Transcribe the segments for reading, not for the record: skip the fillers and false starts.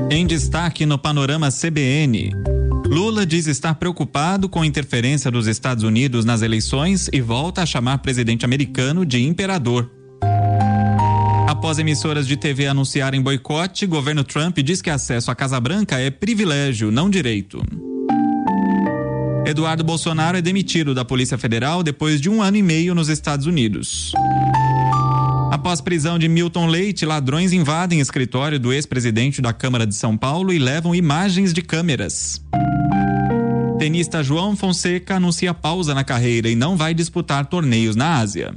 Em destaque no Panorama CBN, Lula diz estar preocupado com a interferência dos Estados Unidos nas eleições e volta a chamar presidente americano de imperador. Após emissoras de TV anunciarem boicote, governo Trump diz que acesso à Casa Branca é privilégio, não direito. Eduardo Bolsonaro é demitido da Polícia Federal depois de 1 ano e meio nos Estados Unidos. Após prisão de Milton Leite, ladrões invadem escritório do ex-presidente da Câmara de São Paulo e levam imagens de câmeras. Tenista João Fonseca anuncia pausa na carreira e não vai disputar torneios na Ásia.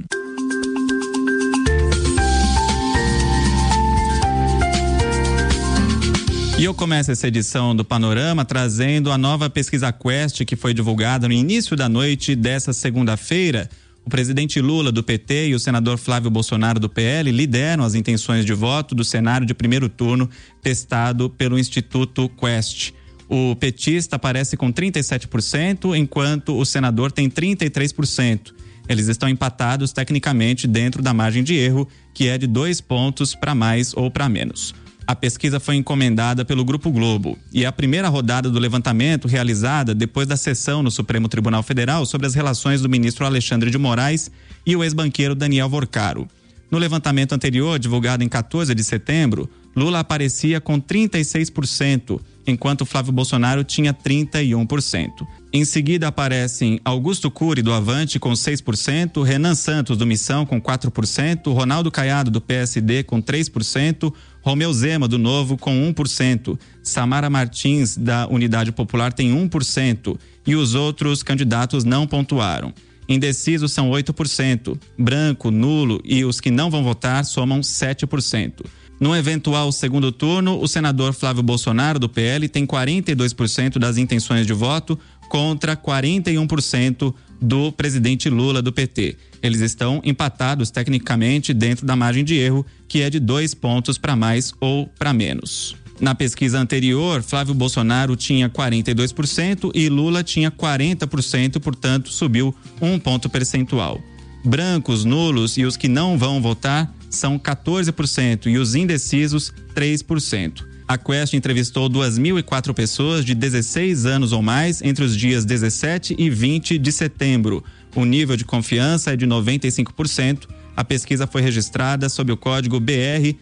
E eu começo essa edição do Panorama trazendo a nova pesquisa Quest que foi divulgada no início da noite dessa segunda-feira. O presidente Lula do PT e o senador Flávio Bolsonaro do PL lideram as intenções de voto do cenário de primeiro turno testado pelo Instituto Quest. O petista aparece com 37%, enquanto o senador tem 33%. Eles estão empatados tecnicamente dentro da margem de erro, que é de 2 pontos para mais ou para menos. A pesquisa foi encomendada pelo Grupo Globo e é a primeira rodada do levantamento realizada depois da sessão no Supremo Tribunal Federal sobre as relações do ministro Alexandre de Moraes e o ex-banqueiro Daniel Vorcaro. No levantamento anterior, divulgado em 14 de setembro, Lula aparecia com 36%, enquanto Flávio Bolsonaro tinha 31%. Em seguida aparecem Augusto Cury do Avante com 6%, Renan Santos do Missão com 4%, Ronaldo Caiado do PSD com 3%, Romeu Zema do Novo com 1%, Samara Martins da Unidade Popular tem 1% e os outros candidatos não pontuaram. Indecisos são 8%, branco, nulo e os que não vão votar somam 7%. No eventual segundo turno, o senador Flávio Bolsonaro do PL tem 42% das intenções de voto contra 41% do presidente Lula do PT. Eles estão empatados tecnicamente dentro da margem de erro, que é de 2 pontos para mais ou para menos. Na pesquisa anterior, Flávio Bolsonaro tinha 42% e Lula tinha 40%, portanto, subiu 1 ponto percentual. Brancos, nulos e os que não vão votar são 14% e os indecisos 3%. A Quest entrevistou 2.004 pessoas de 16 anos ou mais entre os dias 17 e 20 de setembro. O nível de confiança é de 95%. A pesquisa foi registrada sob o código BR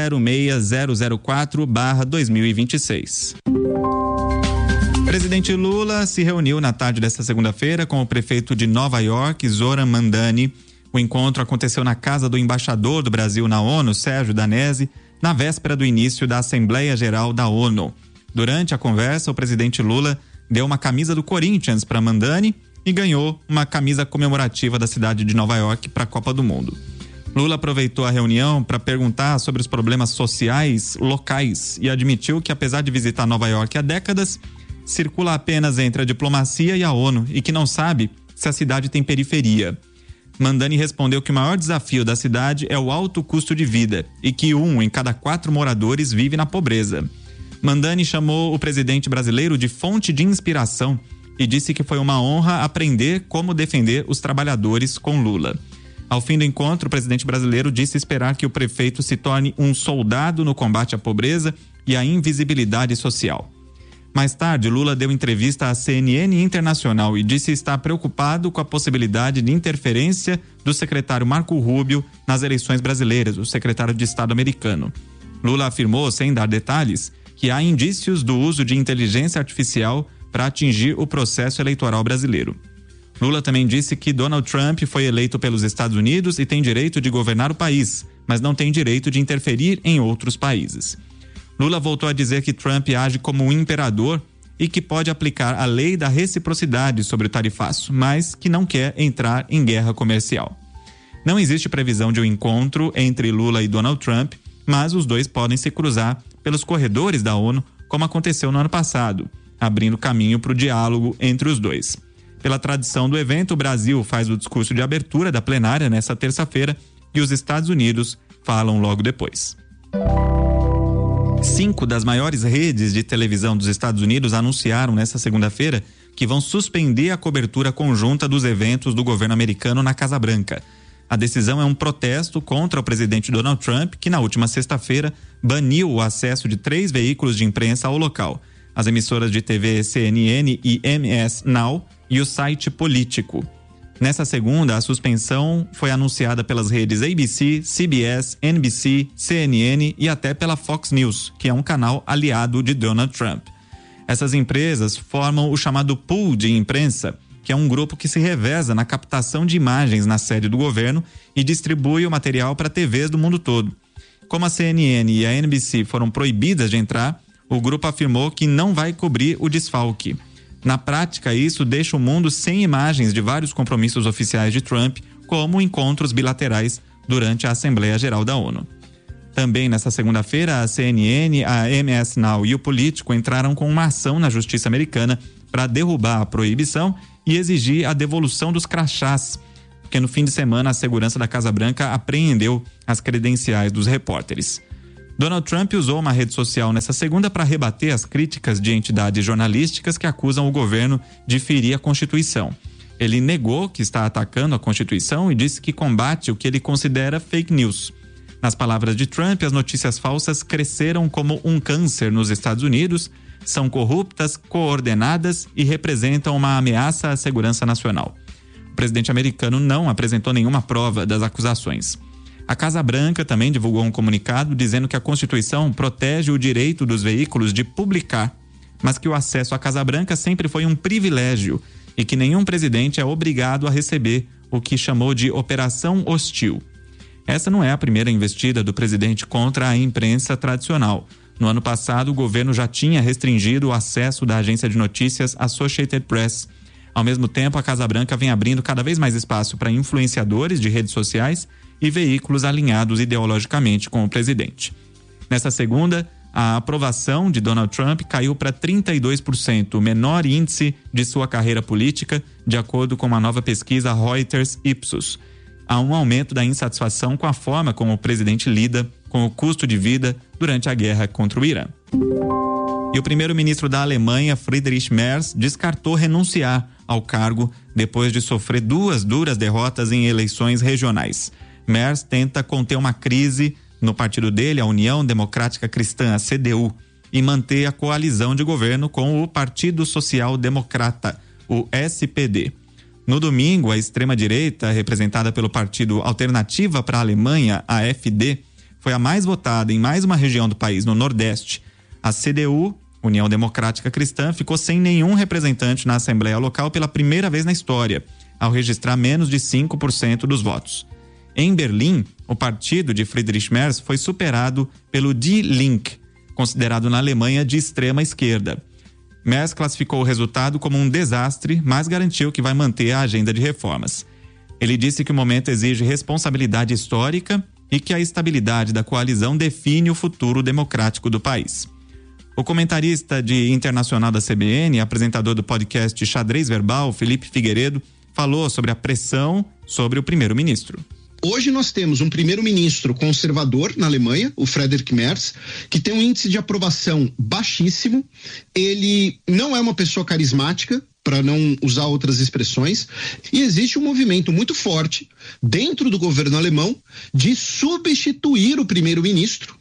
06004/2026. Presidente Lula se reuniu na tarde desta segunda-feira com o prefeito de Nova York, Zoran Mandani. O encontro aconteceu na casa do embaixador do Brasil na ONU, Sérgio Danesi, na véspera do início da Assembleia Geral da ONU. Durante a conversa, o presidente Lula deu uma camisa do Corinthians para Mandani e ganhou uma camisa comemorativa da cidade de Nova York para a Copa do Mundo. Lula aproveitou a reunião para perguntar sobre os problemas sociais locais e admitiu que, apesar de visitar Nova York há décadas, circula apenas entre a diplomacia e a ONU e que não sabe se a cidade tem periferia. Mandani respondeu que o maior desafio da cidade é o alto custo de vida e que 1 em cada 4 moradores vive na pobreza. Mandani chamou o presidente brasileiro de fonte de inspiração e disse que foi uma honra aprender como defender os trabalhadores com Lula. Ao fim do encontro, o presidente brasileiro disse esperar que o prefeito se torne um soldado no combate à pobreza e à invisibilidade social. Mais tarde, Lula deu entrevista à CNN Internacional e disse estar preocupado com a possibilidade de interferência do secretário Marco Rubio nas eleições brasileiras, o secretário de Estado americano. Lula afirmou, sem dar detalhes, que há indícios do uso de inteligência artificial para atingir o processo eleitoral brasileiro. Lula também disse que Donald Trump foi eleito pelos Estados Unidos e tem direito de governar o país, mas não tem direito de interferir em outros países. Lula voltou a dizer que Trump age como um imperador e que pode aplicar a lei da reciprocidade sobre o tarifaço, mas que não quer entrar em guerra comercial. Não existe previsão de um encontro entre Lula e Donald Trump, mas os dois podem se cruzar pelos corredores da ONU, como aconteceu no ano passado, abrindo caminho para o diálogo entre os dois. Pela tradição do evento, o Brasil faz o discurso de abertura da plenária nesta terça-feira e os Estados Unidos falam logo depois. 5 das maiores redes de televisão dos Estados Unidos anunciaram nesta segunda-feira que vão suspender a cobertura conjunta dos eventos do governo americano na Casa Branca. A decisão é um protesto contra o presidente Donald Trump, que na última sexta-feira baniu o acesso de 3 veículos de imprensa ao local: as emissoras de TV CNN e MS Now e o site Político. Nessa segunda, a suspensão foi anunciada pelas redes ABC, CBS, NBC, CNN e até pela Fox News, que é um canal aliado de Donald Trump. Essas empresas formam o chamado pool de imprensa, que é um grupo que se reveza na captação de imagens na sede do governo e distribui o material para TVs do mundo todo. Como a CNN e a NBC foram proibidas de entrar, o grupo afirmou que não vai cobrir o desfalque. Na prática, isso deixa o mundo sem imagens de vários compromissos oficiais de Trump, como encontros bilaterais durante a Assembleia Geral da ONU. Também nesta segunda-feira, a CNN, a MS Now e o Político entraram com uma ação na Justiça Americana para derrubar a proibição e exigir a devolução dos crachás, porque no fim de semana a segurança da Casa Branca apreendeu as credenciais dos repórteres. Donald Trump usou uma rede social nessa segunda para rebater as críticas de entidades jornalísticas que acusam o governo de ferir a Constituição. Ele negou que está atacando a Constituição e disse que combate o que ele considera fake news. Nas palavras de Trump, as notícias falsas cresceram como um câncer nos Estados Unidos, são corruptas, coordenadas e representam uma ameaça à segurança nacional. O presidente americano não apresentou nenhuma prova das acusações. A Casa Branca também divulgou um comunicado dizendo que a Constituição protege o direito dos veículos de publicar, mas que o acesso à Casa Branca sempre foi um privilégio e que nenhum presidente é obrigado a receber o que chamou de operação hostil. Essa não é a primeira investida do presidente contra a imprensa tradicional. No ano passado, o governo já tinha restringido o acesso da agência de notícias Associated Press. Ao mesmo tempo, a Casa Branca vem abrindo cada vez mais espaço para influenciadores de redes sociais e veículos alinhados ideologicamente com o presidente. Nessa segunda, a aprovação de Donald Trump caiu para 32%, o menor índice de sua carreira política, de acordo com uma nova pesquisa Reuters Ipsos. Há um aumento da insatisfação com a forma como o presidente lida com o custo de vida durante a guerra contra o Irã. E o primeiro-ministro da Alemanha, Friedrich Merz, descartou renunciar ao cargo depois de sofrer 2 duras derrotas em eleições regionais. Merz tenta conter uma crise no partido dele, a União Democrática Cristã, a CDU, e manter a coalizão de governo com o Partido Social Democrata, o SPD. No domingo, a extrema-direita, representada pelo partido Alternativa para a Alemanha, a AfD, foi a mais votada em mais uma região do país, no Nordeste. A CDU, União Democrática Cristã, ficou sem nenhum representante na Assembleia Local pela primeira vez na história, ao registrar menos de 5% dos votos. Em Berlim, o partido de Friedrich Merz foi superado pelo Die Linke, considerado na Alemanha de extrema esquerda. Merz classificou o resultado como um desastre, mas garantiu que vai manter a agenda de reformas. Ele disse que o momento exige responsabilidade histórica e que a estabilidade da coalizão define o futuro democrático do país. O comentarista de internacional da CBN, apresentador do podcast Xadrez Verbal, Felipe Figueiredo, falou sobre a pressão sobre o primeiro-ministro. Hoje nós temos um primeiro-ministro conservador na Alemanha, o Friedrich Merz, que tem um índice de aprovação baixíssimo. Ele não é uma pessoa carismática, para não usar outras expressões, e existe um movimento muito forte dentro do governo alemão de substituir o primeiro-ministro,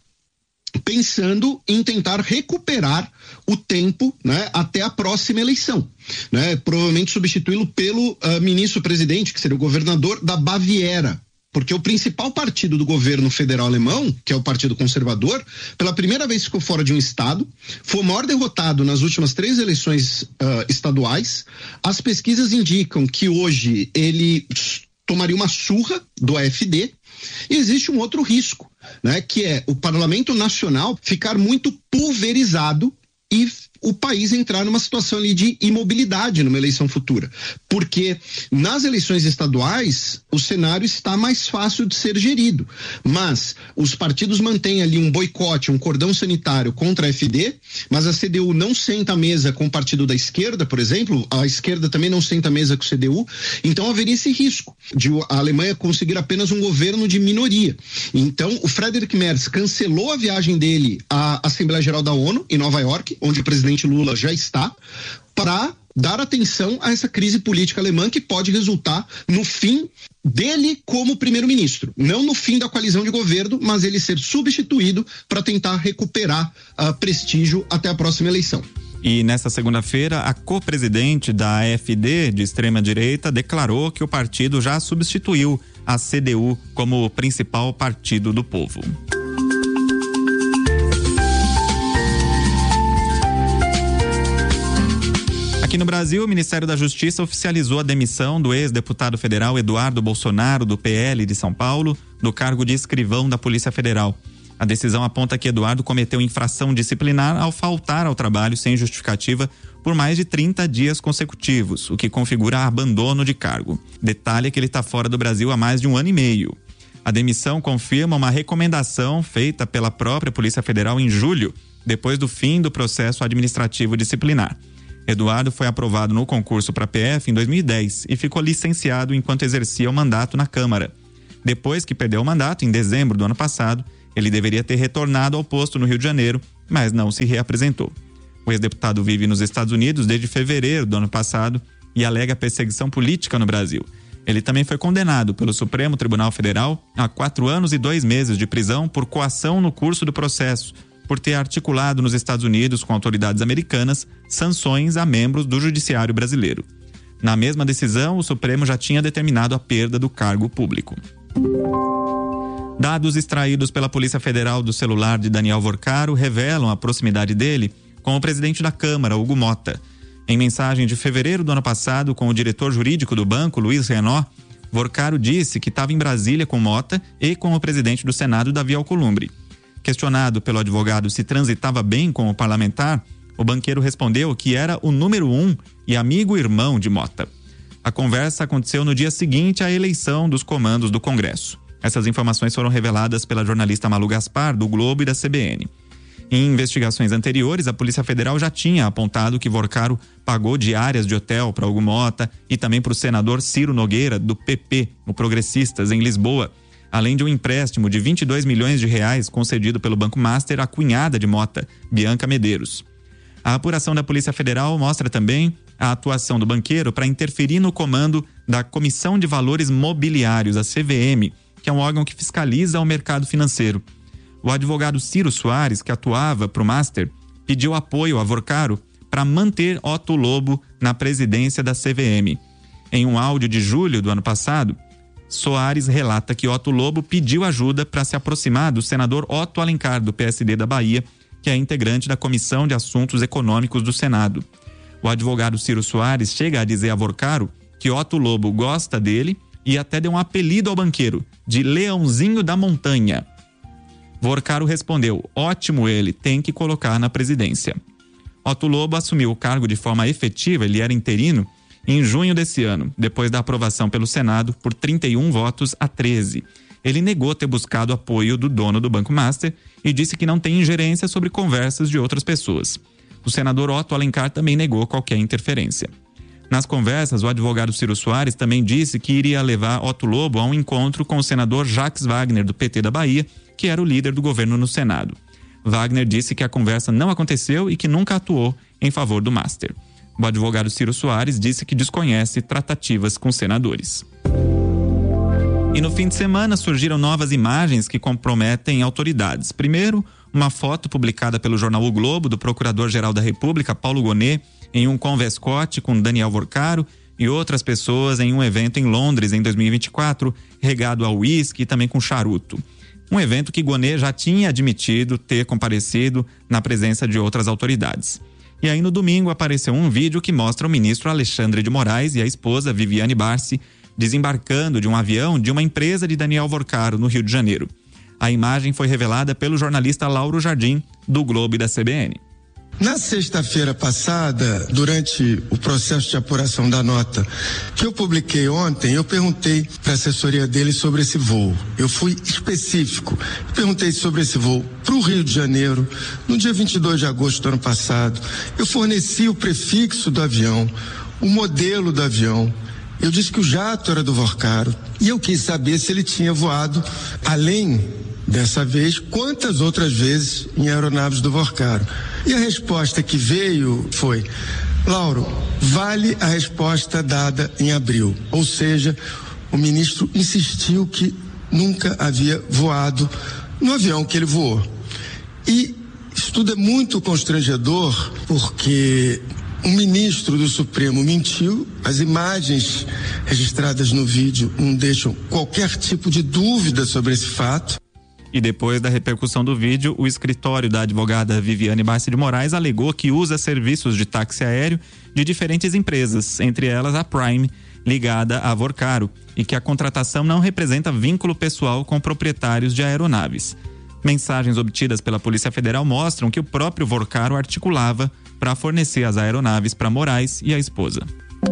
pensando em tentar recuperar o tempo, né, até a próxima eleição, né, provavelmente substituí-lo pelo ministro-presidente, que seria o governador da Baviera, porque o principal partido do governo federal alemão, que é o Partido Conservador, pela primeira vez ficou fora de um estado, foi o maior derrotado nas últimas 3 eleições estaduais. As pesquisas indicam que hoje ele tomaria uma surra do AfD. E existe um outro risco, né, que é o Parlamento Nacional ficar muito pulverizado e o país entrar numa situação ali de imobilidade numa eleição futura. Porque nas eleições estaduais, o cenário está mais fácil de ser gerido. Mas os partidos mantêm ali um boicote, um cordão sanitário contra a AfD, mas a CDU não senta à mesa com o partido da esquerda, por exemplo, a esquerda também não senta à mesa com o CDU, então haveria esse risco de a Alemanha conseguir apenas um governo de minoria. Então, o Friedrich Merz cancelou a viagem dele à Assembleia Geral da ONU, em Nova York, onde o presidente Lula já está, para dar atenção a essa crise política alemã que pode resultar no fim dele como primeiro-ministro. Não no fim da coalizão de governo, mas ele ser substituído para tentar recuperar prestígio até a próxima eleição. E nesta segunda-feira, a co-presidente da AfD, de extrema-direita, declarou que o partido já substituiu a CDU como o principal partido do povo. Aqui no Brasil, o Ministério da Justiça oficializou a demissão do ex-deputado federal Eduardo Bolsonaro, do PL de São Paulo, do cargo de escrivão da Polícia Federal. A decisão aponta que Eduardo cometeu infração disciplinar ao faltar ao trabalho sem justificativa por mais de 30 dias consecutivos, o que configura abandono de cargo. Detalhe é que ele está fora do Brasil há mais de 1 ano e meio. A demissão confirma uma recomendação feita pela própria Polícia Federal em julho, depois do fim do processo administrativo disciplinar. Eduardo foi aprovado no concurso para a PF em 2010 e ficou licenciado enquanto exercia o mandato na Câmara. Depois que perdeu o mandato, em dezembro do ano passado, ele deveria ter retornado ao posto no Rio de Janeiro, mas não se reapresentou. O ex-deputado vive nos Estados Unidos desde fevereiro do ano passado e alega perseguição política no Brasil. Ele também foi condenado pelo Supremo Tribunal Federal a 4 anos e 2 meses de prisão por coação no curso do processo, por ter articulado nos Estados Unidos com autoridades americanas sanções a membros do judiciário brasileiro. Na mesma decisão, o Supremo já tinha determinado a perda do cargo público. Dados extraídos pela Polícia Federal do celular de Daniel Vorcaro revelam a proximidade dele com o presidente da Câmara, Hugo Motta. Em mensagem de fevereiro do ano passado com o diretor jurídico do banco, Luiz Renaud, Vorcaro disse que estava em Brasília com Motta e com o presidente do Senado, Davi Alcolumbre. Questionado pelo advogado se transitava bem com o parlamentar, o banqueiro respondeu que era o número 1 e amigo-irmão de Motta. A conversa aconteceu no dia seguinte à eleição dos comandos do Congresso. Essas informações foram reveladas pela jornalista Malu Gaspar, do Globo e da CBN. Em investigações anteriores, a Polícia Federal já tinha apontado que Vorcaro pagou diárias de hotel para Hugo Motta e também para o senador Ciro Nogueira, do PP, o Progressistas, em Lisboa, além de um empréstimo de 22 milhões de reais concedido pelo Banco Master à cunhada de Motta, Bianca Medeiros. A apuração da Polícia Federal mostra também a atuação do banqueiro para interferir no comando da Comissão de Valores Mobiliários, a CVM, que é um órgão que fiscaliza o mercado financeiro. O advogado Ciro Soares, que atuava para o Master, pediu apoio a Vorcaro para manter Otto Lobo na presidência da CVM. Em um áudio de julho do ano passado, Soares relata que Otto Lobo pediu ajuda para se aproximar do senador Otto Alencar, do PSD da Bahia, que é integrante da Comissão de Assuntos Econômicos do Senado. O advogado Ciro Soares chega a dizer a Vorcaro que Otto Lobo gosta dele e até deu um apelido ao banqueiro, de Leãozinho da Montanha. Vorcaro respondeu: ótimo ele, tem que colocar na presidência. Otto Lobo assumiu o cargo de forma efetiva, ele era interino, em junho desse ano, depois da aprovação pelo Senado por 31 votos a 13. Ele negou ter buscado apoio do dono do Banco Master e disse que não tem ingerência sobre conversas de outras pessoas. O senador Otto Alencar também negou qualquer interferência. Nas conversas, o advogado Ciro Soares também disse que iria levar Otto Lobo a um encontro com o senador Jacques Wagner, do PT da Bahia, que era o líder do governo no Senado. Wagner disse que a conversa não aconteceu e que nunca atuou em favor do Master. O advogado Ciro Soares disse que desconhece tratativas com senadores. E no fim de semana surgiram novas imagens que comprometem autoridades. Primeiro, uma foto publicada pelo jornal O Globo do Procurador-Geral da República, Paulo Gonet, em um convescote com Daniel Vorcaro e outras pessoas em um evento em Londres em 2024, regado a uísque e também com charuto. Um evento que Gonet já tinha admitido ter comparecido na presença de outras autoridades. E aí no domingo apareceu um vídeo que mostra o ministro Alexandre de Moraes e a esposa Viviane Barsi desembarcando de um avião de uma empresa de Daniel Vorcaro no Rio de Janeiro. A imagem foi revelada pelo jornalista Lauro Jardim, do Globo e da CBN. Na sexta-feira passada, durante o processo de apuração da nota que eu publiquei ontem, eu perguntei para a assessoria dele sobre esse voo. Eu fui específico. Perguntei sobre esse voo para o Rio de Janeiro, no dia 22 de agosto do ano passado. Eu forneci o prefixo do avião, o modelo do avião. Eu disse que o jato era do Vorcaro e eu quis saber se ele tinha voado além dessa vez, quantas outras vezes em aeronaves do Vorcaro. E a resposta que veio foi: Lauro, vale a resposta dada em abril, ou seja, o ministro insistiu que nunca havia voado no avião que ele voou. E isso tudo é muito constrangedor porque o ministro do Supremo mentiu, as imagens registradas no vídeo não deixam qualquer tipo de dúvida sobre esse fato. E depois da repercussão do vídeo, o escritório da advogada Viviane Bassi de Moraes alegou que usa serviços de táxi aéreo de diferentes empresas, entre elas a Prime, ligada à Vorcaro, e que a contratação não representa vínculo pessoal com proprietários de aeronaves. Mensagens obtidas pela Polícia Federal mostram que o próprio Vorcaro articulava para fornecer as aeronaves para Moraes e a esposa.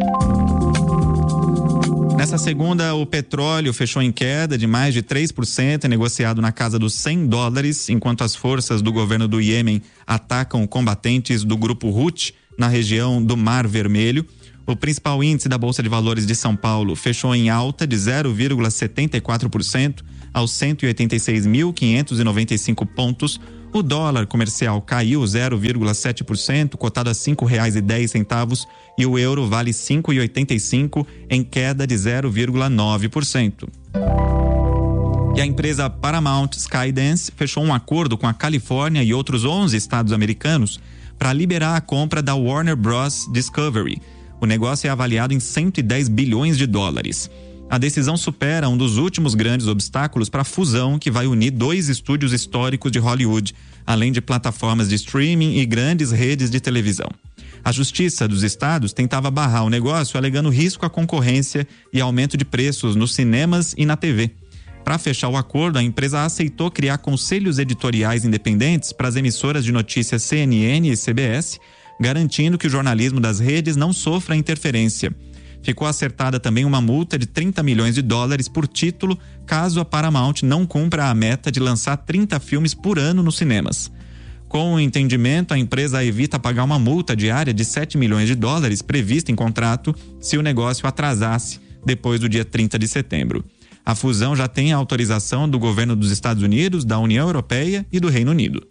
Nessa segunda, o petróleo fechou em queda de mais de 3%, negociado na casa dos $100, enquanto as forças do governo do Iêmen atacam combatentes do grupo Houthi na região do Mar Vermelho. O principal índice da Bolsa de Valores de São Paulo fechou em alta de 0,74% aos 186.595 pontos. O dólar comercial caiu 0,7%, cotado a R$ 5,10, e o euro vale 5,85, em queda de 0,9%. E a empresa Paramount Skydance fechou um acordo com a Califórnia e outros 11 estados americanos para liberar a compra da Warner Bros. Discovery. O negócio é avaliado em 110 bilhões de dólares. A decisão supera um dos últimos grandes obstáculos para a fusão que vai unir 2 estúdios históricos de Hollywood, além de plataformas de streaming e grandes redes de televisão. A Justiça dos Estados tentava barrar o negócio, alegando risco à concorrência e aumento de preços nos cinemas e na TV. Para fechar o acordo, a empresa aceitou criar conselhos editoriais independentes para as emissoras de notícias CNN e CBS, garantindo que o jornalismo das redes não sofra interferência. Ficou acertada também uma multa de $30 milhões por título, caso a Paramount não cumpra a meta de lançar 30 filmes por ano nos cinemas. Com o entendimento, a empresa evita pagar uma multa diária de $7 milhões prevista em contrato se o negócio atrasasse depois do dia 30 de setembro. A fusão já tem a autorização do governo dos Estados Unidos, da União Europeia e do Reino Unido.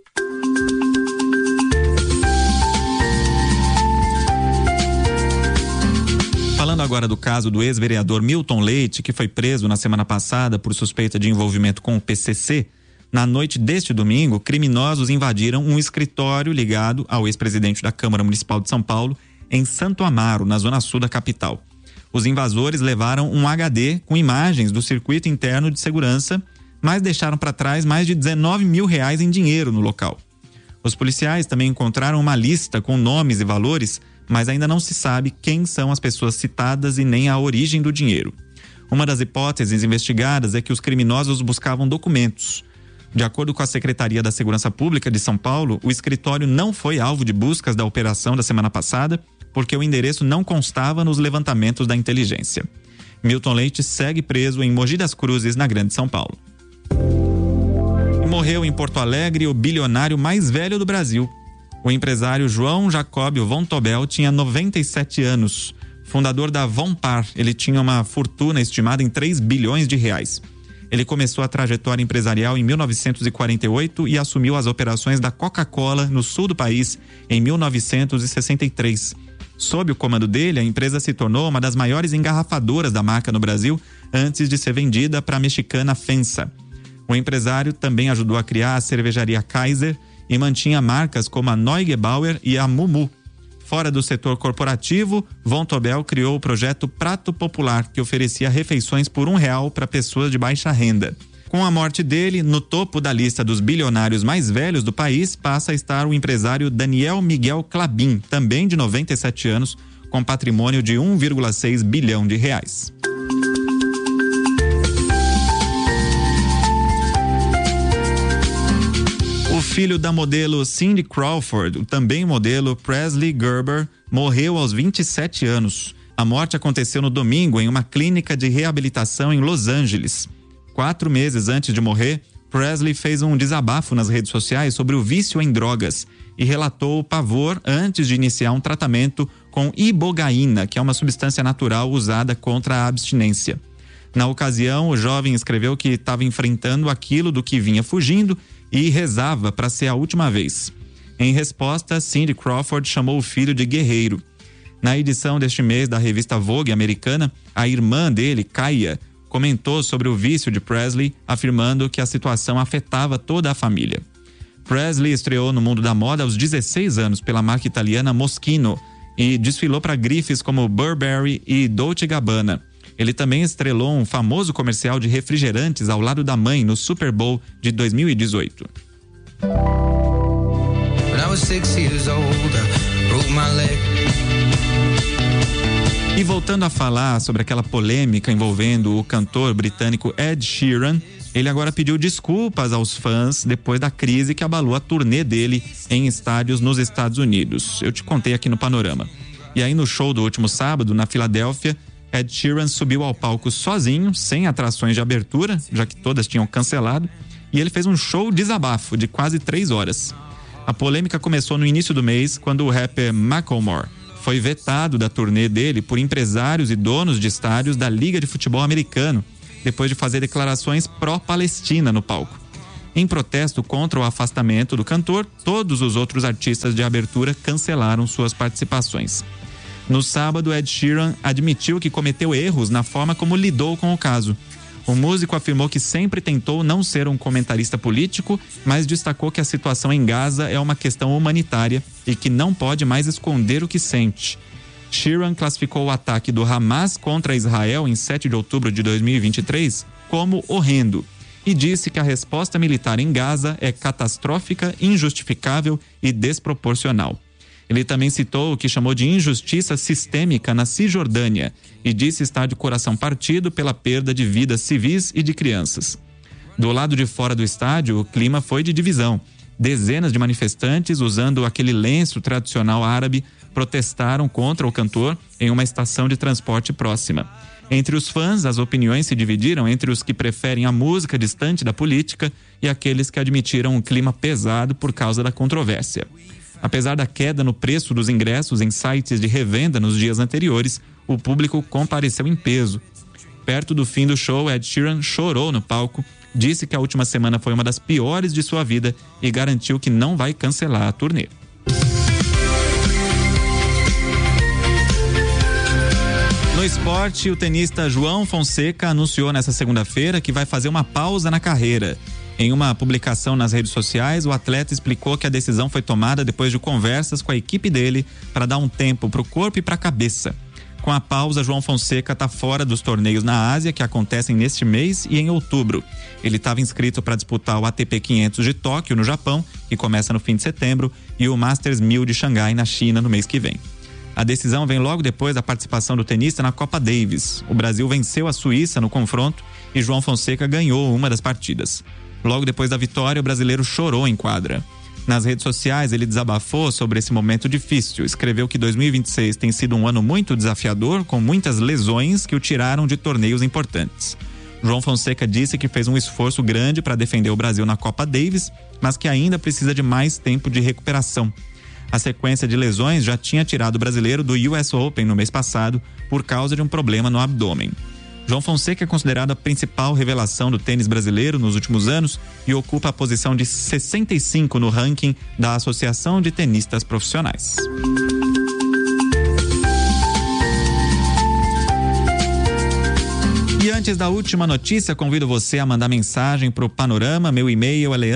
Falando agora do caso do ex-vereador Milton Leite, que foi preso na semana passada por suspeita de envolvimento com o PCC, na noite deste domingo, criminosos invadiram um escritório ligado ao ex-presidente da Câmara Municipal de São Paulo, em Santo Amaro, na zona sul da capital. Os invasores levaram um HD com imagens do circuito interno de segurança, mas deixaram para trás mais de R$19 mil em dinheiro no local. Os policiais também encontraram uma lista com nomes e valores, mas ainda não se sabe quem são as pessoas citadas e nem a origem do dinheiro. Uma das hipóteses investigadas é que os criminosos buscavam documentos. De acordo com a Secretaria da Segurança Pública de São Paulo, o escritório não foi alvo de buscas da operação da semana passada, porque o endereço não constava nos levantamentos da inteligência. Milton Leite segue preso em Mogi das Cruzes, na Grande São Paulo. Morreu em Porto Alegre o bilionário mais velho do Brasil. O empresário João Jacóbio von Tobel tinha 97 anos. Fundador da Vonpar, ele tinha uma fortuna estimada em R$3 bilhões. Ele começou a trajetória empresarial em 1948 e assumiu as operações da Coca-Cola no sul do país em 1963. Sob o comando dele, a empresa se tornou uma das maiores engarrafadoras da marca no Brasil antes de ser vendida para a mexicana FEMSA. O empresário também ajudou a criar a cervejaria Kaiser e mantinha marcas como a Neugebauer e a Mumu. Fora do setor corporativo, Von Tobel criou o projeto Prato Popular, que oferecia refeições por R$1 para pessoas de baixa renda. Com a morte dele, no topo da lista dos bilionários mais velhos do país, passa a estar o empresário Daniel Miguel Klabin, também de 97 anos, com patrimônio de R$1,6 bilhão. O filho da modelo Cindy Crawford, o também modelo Presley Gerber, morreu aos 27 anos. A morte aconteceu no domingo em uma clínica de reabilitação em Los Angeles. 4 meses antes de morrer, Presley fez um desabafo nas redes sociais sobre o vício em drogas e relatou o pavor antes de iniciar um tratamento com ibogaína, que é uma substância natural usada contra a abstinência. Na ocasião, o jovem escreveu que estava enfrentando aquilo do que vinha fugindo e rezava para ser a última vez. Em resposta, Cindy Crawford chamou o filho de guerreiro. Na edição deste mês da revista Vogue americana, a irmã dele, Kaya, comentou sobre o vício de Presley, afirmando que a situação afetava toda a família. Presley estreou no mundo da moda aos 16 anos pela marca italiana Moschino e desfilou para grifes como Burberry e Dolce & Gabbana. Ele também estrelou um famoso comercial de refrigerantes ao lado da mãe no Super Bowl de 2018. E voltando a falar sobre aquela polêmica envolvendo o cantor britânico Ed Sheeran, ele agora pediu desculpas aos fãs depois da crise que abalou a turnê dele em estádios nos Estados Unidos. Eu te contei aqui no Panorama. E aí no show do último sábado, na Filadélfia, Ed Sheeran subiu ao palco sozinho, sem atrações de abertura, já que todas tinham cancelado, e ele fez um show desabafo de quase 3 horas. A polêmica começou no início do mês, quando o rapper Macklemore foi vetado da turnê dele por empresários e donos de estádios da Liga de Futebol Americano, depois de fazer declarações pró-Palestina no palco. Em protesto contra o afastamento do cantor, todos os outros artistas de abertura cancelaram suas participações. No sábado, Ed Sheeran admitiu que cometeu erros na forma como lidou com o caso. O músico afirmou que sempre tentou não ser um comentarista político, mas destacou que a situação em Gaza é uma questão humanitária e que não pode mais esconder o que sente. Sheeran classificou o ataque do Hamas contra Israel em 7 de outubro de 2023 como horrendo e disse que a resposta militar em Gaza é catastrófica, injustificável e desproporcional. Ele também citou o que chamou de injustiça sistêmica na Cisjordânia e disse estar de coração partido pela perda de vidas civis e de crianças. Do lado de fora do estádio, o clima foi de divisão. Dezenas de manifestantes, usando aquele lenço tradicional árabe, protestaram contra o cantor em uma estação de transporte próxima. Entre os fãs, as opiniões se dividiram entre os que preferem a música distante da política e aqueles que admitiram um clima pesado por causa da controvérsia. Apesar da queda no preço dos ingressos em sites de revenda nos dias anteriores, o público compareceu em peso. Perto do fim do show, Ed Sheeran chorou no palco, disse que a última semana foi uma das piores de sua vida e garantiu que não vai cancelar a turnê. No esporte, o tenista João Fonseca anunciou nesta segunda-feira que vai fazer uma pausa na carreira. Em uma publicação nas redes sociais, o atleta explicou que a decisão foi tomada depois de conversas com a equipe dele para dar um tempo para o corpo e para a cabeça. Com a pausa, João Fonseca está fora dos torneios na Ásia, que acontecem neste mês e em outubro. Ele estava inscrito para disputar o ATP 500 de Tóquio, no Japão, que começa no fim de setembro, e o Masters 1000 de Xangai, na China, no mês que vem. A decisão vem logo depois da participação do tenista na Copa Davis. O Brasil venceu a Suíça no confronto e João Fonseca ganhou uma das partidas. Logo depois da vitória, o brasileiro chorou em quadra. Nas redes sociais, ele desabafou sobre esse momento difícil. Escreveu que 2026 tem sido um ano muito desafiador, com muitas lesões que o tiraram de torneios importantes. João Fonseca disse que fez um esforço grande para defender o Brasil na Copa Davis, mas que ainda precisa de mais tempo de recuperação. A sequência de lesões já tinha tirado o brasileiro do US Open no mês passado por causa de um problema no abdômen. João Fonseca é considerado a principal revelação do tênis brasileiro nos últimos anos e ocupa a posição de 65 no ranking da Associação de Tenistas Profissionais. E antes da última notícia, convido você a mandar mensagem para o Panorama. Meu e-mail é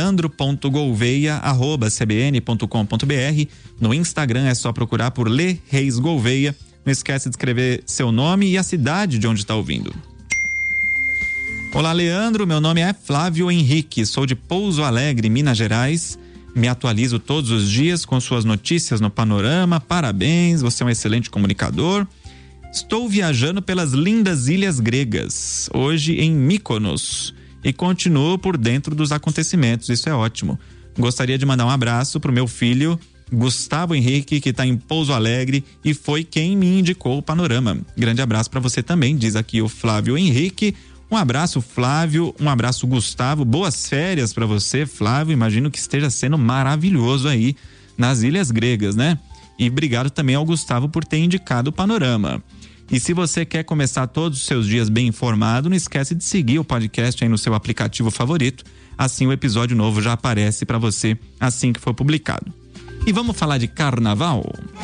leandro.gouveia@cbn.com.br. No Instagram é só procurar por Lê Reis Gouveia. Não esquece de escrever seu nome e a cidade de onde está ouvindo. Olá, Leandro. Meu nome é Flávio Henrique. Sou de Pouso Alegre, Minas Gerais. Me atualizo todos os dias com suas notícias no Panorama. Parabéns, você é um excelente comunicador. Estou viajando pelas lindas ilhas gregas, hoje em Mykonos, e continuo por dentro dos acontecimentos. Isso é ótimo. Gostaria de mandar um abraço para o meu filho Gustavo Henrique, que está em Pouso Alegre e foi quem me indicou o Panorama. Grande abraço para você também, diz aqui o Flávio Henrique. Um abraço, Flávio, um abraço, Gustavo. Boas férias para você, Flávio. Imagino que esteja sendo maravilhoso aí nas Ilhas Gregas, né? E obrigado também ao Gustavo por ter indicado o Panorama. E se você quer começar todos os seus dias bem informado, não esquece de seguir o podcast aí no seu aplicativo favorito. Assim o episódio novo já aparece para você assim que for publicado. E vamos falar de carnaval?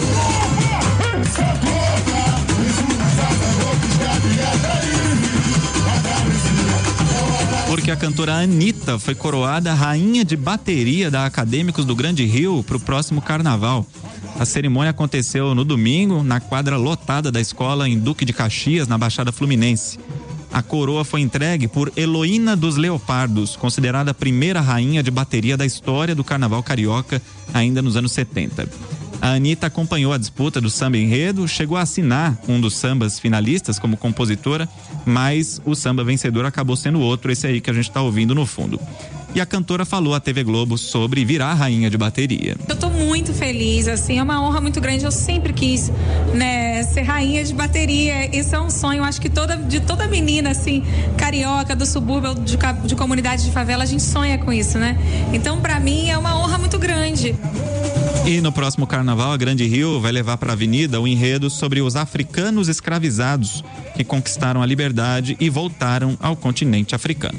Porque a cantora Anitta foi coroada rainha de bateria da Acadêmicos do Grande Rio para o próximo carnaval. A cerimônia aconteceu no domingo, na quadra lotada da escola em Duque de Caxias, na Baixada Fluminense. A coroa foi entregue por Heloína dos Leopardos, considerada a primeira rainha de bateria da história do carnaval carioca, ainda nos anos 70. A Anitta acompanhou a disputa do samba enredo, chegou a assinar um dos sambas finalistas como compositora, mas o samba vencedor acabou sendo outro, esse aí que a gente está ouvindo no fundo. E a cantora falou à TV Globo sobre virar rainha de bateria. Eu tô muito feliz, assim, é uma honra muito grande. Eu sempre quis, né, ser rainha de bateria. Isso é um sonho, acho que de toda menina, assim, carioca, do subúrbio, de comunidade de favela, a gente sonha com isso, né? Então, pra mim, é uma honra muito grande. E no próximo carnaval, a Grande Rio vai levar para a avenida o enredo sobre os africanos escravizados que conquistaram a liberdade e voltaram ao continente africano.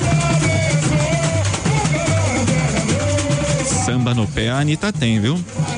Samba no pé a Anitta tem, viu?